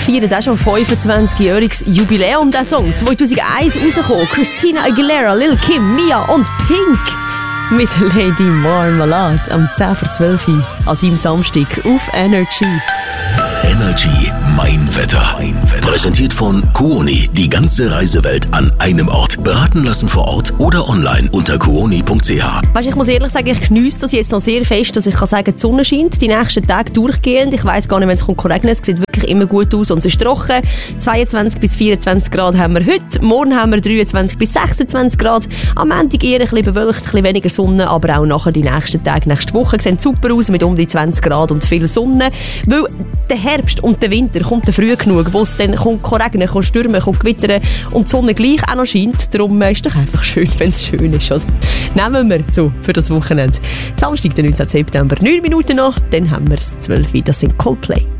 feiert auch schon 25-jähriges Jubiläum, der Song. 2001 rausgekommen. Christina Aguilera, Lil Kim, Mia und Pink. Mit Lady Marmalade am 10 vor 12 Uhr an deinem Samstag auf Energy. Energy Mein Wetter. Präsentiert von Kuoni. Die ganze Reisewelt an einem Ort. Beraten lassen vor Ort oder online unter kuoni.ch. Weißt, ich muss ehrlich sagen, ich geniesse das jetzt noch sehr fest, dass ich kann sagen, die Sonne scheint die nächsten Tage durchgehend. Ich weiss gar nicht, wenn es regnet. Es sieht wirklich immer gut aus und es ist trocken. 22 bis 24 Grad haben wir heute. Morgen haben wir 23 bis 26 Grad. Am Montag eher ein bisschen bewölkt, ein bisschen weniger Sonne, aber auch nachher die nächsten Tage, nächste Woche sehen super aus mit um die 20 Grad und viel Sonne. Weil der Herbst und der Winter kommt dann früh genug, wo es dann regnen kann, stürmen, gewittern und die Sonne gleich auch noch scheint. Darum ist es doch einfach schön, wenn es schön ist. Oder? Nehmen wir so für das Wochenende. Samstag, der 19. September, 9 Minuten noch, dann haben wir es 12 Uhr. Das sind Coldplay.